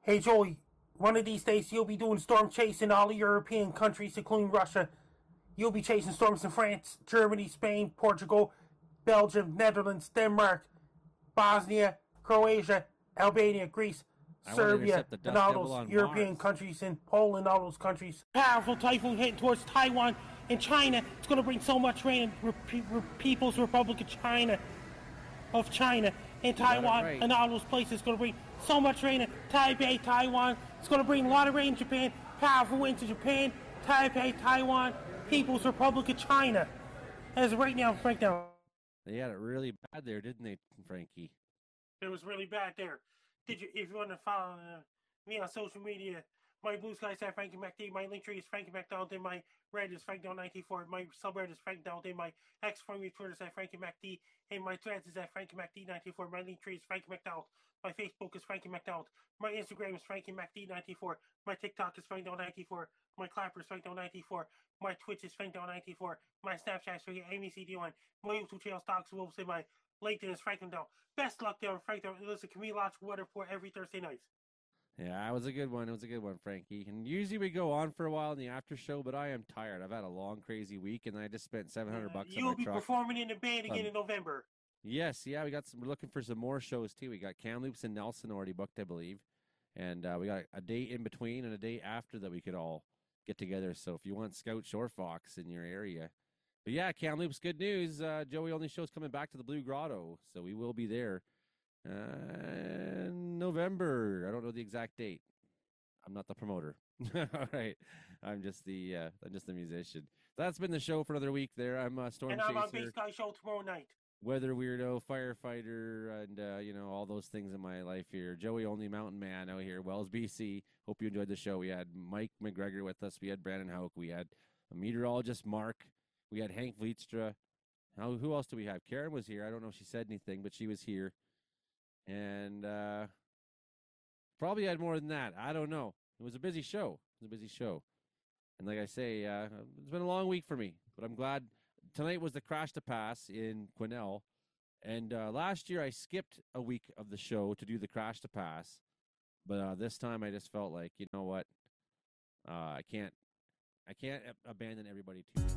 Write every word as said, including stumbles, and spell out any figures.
Hey Joey, one of these days you'll be doing storm chase in all the European countries, including Russia. You'll be chasing storms in France, Germany, Spain, Portugal, Belgium, Netherlands, Denmark, Bosnia, Croatia, Albania, Greece, Serbia, and all those European countries, and Poland, all those countries. Powerful typhoon heading towards Taiwan and China. It's going to bring so much rain in Re- Re- People's Republic of China, of China, and Taiwan, right. And all those places. It's going to bring so much rain in Taipei, Taiwan. It's going to bring a lot of rain in Japan. Powerful winds in Japan, Taipei, Taiwan, People's Republic of China. As of right now, Frank, now. They had it really bad there, didn't they, Frankie? It was really bad there. Did you? If you want to follow uh, me on social media, my Blue Sky is at Frankie MacD. My link tree is Frankie MacDonald. And my red is Frank Down ninety-four. My subreddit is Frank Down. And my X from your Twitter is at Frankie MacD. And my threads is at Frankie MacD ninety-four. My link tree is Frankie MacDonald. My Facebook is Frankie MacDonald. My Instagram is Frankie MacD ninety-four. My TikTok is Frank Down ninety-four. My Clapper is Frank Down ninety-four. My Twitch is Frank Down ninety-four. My Snapchat is Frankie Amy C D one. My YouTube channel Stocks Wolves and my LinkedIn is Franklin Down. Best luck there, Frank. Listen, can we launch Weather Report every Thursday night? Yeah, it was a good one. It was a good one, Frankie. And usually we go on for a while in the after show, but I am tired. I've had a long, crazy week, and I just spent seven hundred bucks on my truck. You'll be performing in the band again um, in November. Yes, yeah, we got some. We're looking for some more shows too. We got Kamloops and Nelson already booked, I believe, and uh, we got a date in between and a day after that we could all get together. So if you want Scout Shore Fox in your area. But yeah, Kamloops, good news. Uh, Joey only show's coming back to the Blue Grotto, so we will be there uh, in November. I don't know the exact date. I'm not the promoter. All right, I'm just the uh, I'm just the musician. That's been the show for another week. There, I'm uh, Storm and Chaser. And I'm on Base Guy Show tomorrow night. Weather weirdo, firefighter, and uh, you know all those things in my life here. Joey Only Mountain Man out here, Wells, B C. Hope you enjoyed the show. We had Mike McGregor with us. We had Brandon Hauk. We had a meteorologist, Mark. We had Hank Vlietstra. How, who else do we have? Karen was here. I don't know if she said anything, but she was here. And uh, probably had more than that. I don't know. It was a busy show. It was a busy show. And like I say, uh, it's been a long week for me. But I'm glad. Tonight was the Crash to Pass in Quesnel. And uh, last year I skipped a week of the show to do the Crash to Pass. But uh, this time I just felt like, you know what? Uh, I can't I can't abandon everybody too